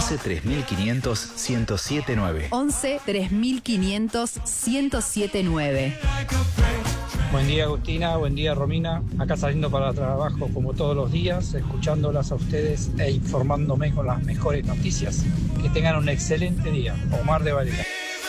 11 3500 1079. 11 3500 1079. Buen día, Agustina, buen día, Romina. Acá saliendo para el trabajo como todos los días, escuchándolas a ustedes e informándome con las mejores noticias. Que tengan un excelente día. Omar de Varela.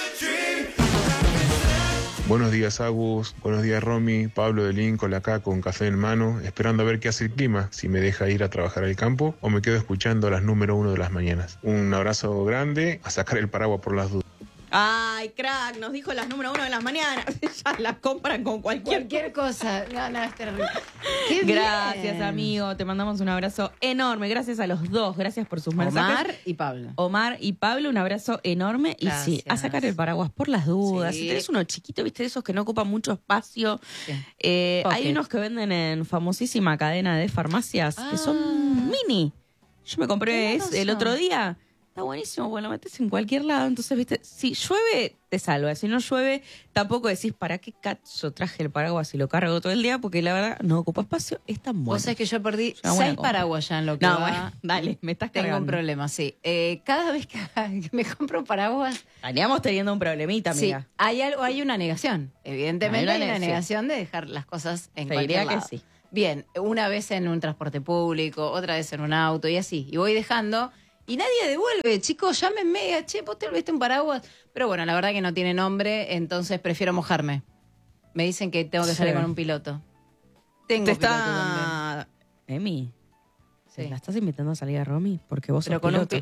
Buenos días, Agus. Buenos días, Romy. Pablo de Lincoln acá con café en mano, esperando a ver qué hace el clima, si me deja ir a trabajar al campo o me quedo escuchando las número 1 de las mañanas. Un abrazo grande, a sacar el paraguas por las dudas. Ay, crack, nos dijo las número 1 de las mañanas. Ya las compran con cualquier cosa. No, es terrible. ¡Qué Gracias, bien! amigo. Te mandamos un abrazo enorme. Gracias a los dos. Gracias por sus mensajes. Omar y Pablo, un abrazo enorme. Gracias. Y sí, a sacar el paraguas por las dudas. Sí. Si tenés uno chiquito, viste, de esos que no ocupan mucho espacio. Sí. Hay unos que venden en famosísima cadena de farmacias que son mini. Yo me compré el otro día. Está buenísimo, porque lo metes en cualquier lado. Entonces, viste, si llueve, te salva. Si no llueve, tampoco decís, ¿para qué cacho traje el paraguas y lo cargo todo el día? Porque la verdad, no ocupa espacio, es tan bueno. Vos sabés que yo perdí 6 paraguas ya en lo que no, va. bueno, dale, me estás cargando. Tengo un problema, sí. Cada vez que me compro paraguas... Estaríamos teniendo un problemita, amiga. Sí, hay una negación. Evidentemente hay una negación de dejar las cosas en cualquier lado. Que sí. Bien, una vez en un transporte público, otra vez en un auto y así. Y voy dejando... Y nadie devuelve, chicos, llámenme, che, vos te volviste un paraguas. Pero bueno, la verdad que no tiene nombre, entonces prefiero mojarme. Me dicen que tengo que salir con un piloto. Tengo piloto también. Emi, ¿la estás invitando a salir a Romy? Porque vos sos con piloto.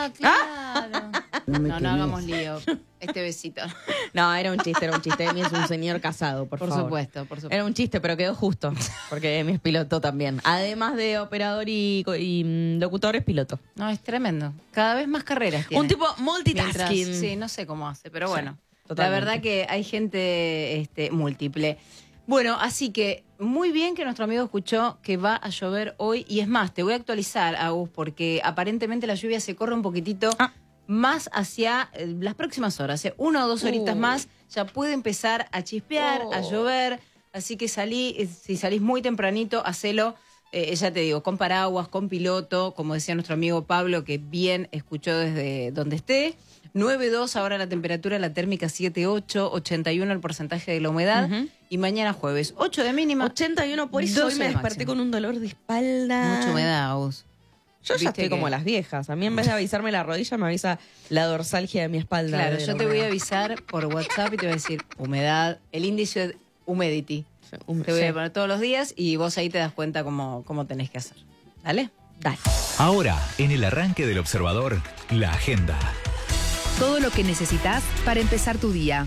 Claro. No hagamos lío. Este besito. No, era un chiste. Emi es un señor casado, por favor. Por supuesto. Era un chiste, pero quedó justo. Porque Emi es piloto también. Además de operador y locutor, es piloto. No, es tremendo. Cada vez más carreras tiene. Un tipo multitasking. Sí, no sé cómo hace, pero bueno. Sí, la verdad que hay gente múltiple. Bueno, así que muy bien que nuestro amigo escuchó que va a llover hoy. Y es más, te voy a actualizar, Agus, porque aparentemente la lluvia se corre un poquitito más hacia las próximas horas. 1 o 2 horitas más ya puede empezar a chispear, a llover. Así que si salís muy tempranito, hacelo, ya te digo, con paraguas, con piloto, como decía nuestro amigo Pablo, que bien escuchó desde donde esté. 9.2 ahora la temperatura, la térmica 7.8, 81 el porcentaje de la humedad. Y mañana jueves, 8 de mínima. 81, por eso hoy me desperté con un dolor de espalda. Mucha humedad, Agus. Yo ya estoy como las viejas. A mí en vez de avisarme la rodilla, me avisa la dorsalgia de mi espalda. Claro, yo te voy a avisar por WhatsApp y te voy a decir humedad, el índice de humidity. Te voy a poner todos los días y vos ahí te das cuenta cómo tenés que hacer. ¿Dale? Dale. Ahora, en el arranque del Observador, la agenda. Todo lo que necesitas para empezar tu día.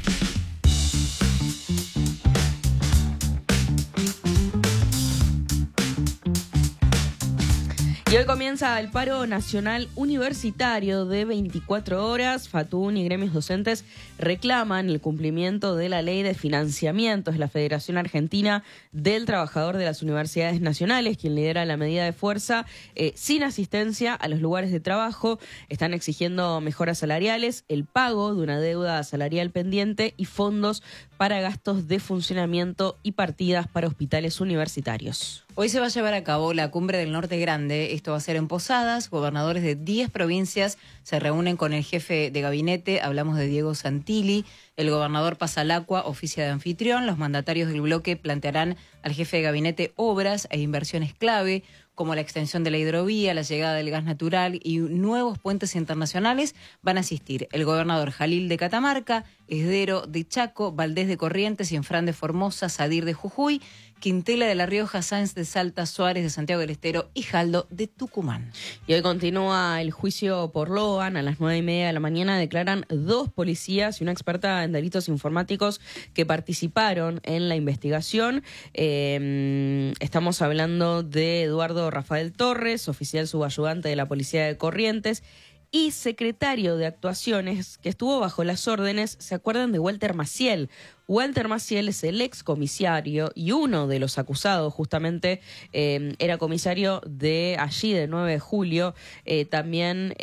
Y hoy comienza el paro nacional universitario de 24 horas. FATUN y gremios docentes reclaman el cumplimiento de la ley de financiamiento. Es la Federación Argentina del Trabajador de las Universidades Nacionales quien lidera la medida de fuerza sin asistencia a los lugares de trabajo. Están exigiendo mejoras salariales, el pago de una deuda salarial pendiente y fondos para gastos de funcionamiento y partidas para hospitales universitarios. Hoy se va a llevar a cabo la Cumbre del Norte Grande. Esto va a ser en Posadas. Gobernadores de 10 provincias se reúnen con el jefe de gabinete. Hablamos de Diego Santilli. El gobernador Pasalacqua oficia de anfitrión. Los mandatarios del bloque plantearán al jefe de gabinete obras e inversiones clave, como la extensión de la hidrovía, la llegada del gas natural y nuevos puentes internacionales. Van a asistir el gobernador Jalil de Catamarca, Esdero de Chaco, Valdés de Corrientes, Infran de Formosa, Sadir de Jujuy, Quintela de La Rioja, Sáenz de Salta, Suárez de Santiago del Estero y Jaldo de Tucumán. Y hoy continúa el juicio por Logan. A las 9:30 de la mañana declaran 2 policías y una experta en delitos informáticos que participaron en la investigación. Estamos hablando de Eduardo Rafael Torres, oficial subayudante de la Policía de Corrientes, y secretario de Actuaciones, que estuvo bajo las órdenes, ¿se acuerdan de Walter Maciel? Walter Maciel es el excomisario y uno de los acusados, justamente era comisario de allí, del 9 de julio. También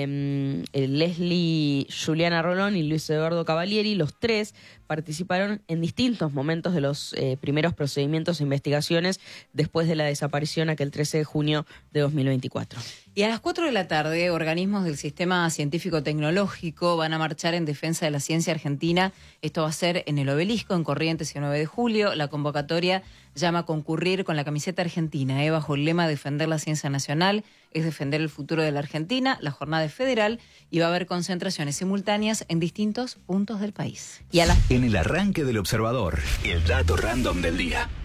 Leslie Juliana Rolón y Luis Eduardo Cavalieri, los tres participaron en distintos momentos de los primeros procedimientos e investigaciones después de la desaparición aquel 13 de junio de 2024. Y a las 4 de la tarde, organismos del Sistema Científico-Tecnológico van a marchar en defensa de la ciencia argentina. Esto va a ser en el Obelisco, en Corrientes, el 9 de julio. La convocatoria llama a concurrir con la camiseta argentina, bajo el lema Defender la ciencia nacional, es defender el futuro de la Argentina. La jornada es federal y va a haber concentraciones simultáneas en distintos puntos del país. En el arranque del observador, el dato random del día.